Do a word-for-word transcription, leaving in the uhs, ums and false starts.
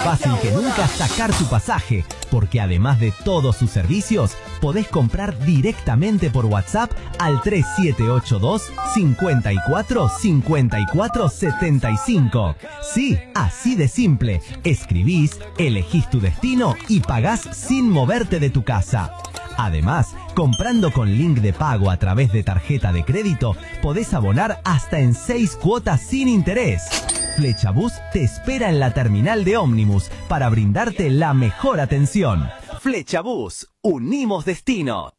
fácil que nunca sacar tu pasaje, porque además de todos sus servicios, podés comprar directamente por WhatsApp al tres siete ocho dos, cinco cuatro, cinco cuatro siete cinco. Sí, así de simple. Escribís, elegís tu destino y pagás sin moverte de tu casa. Además, comprando con link de pago a través de tarjeta de crédito, podés abonar hasta en seis cuotas sin interés. Flechabús te espera en la terminal de Ómnibus para brindarte la mejor atención. Flechabús, unimos destino.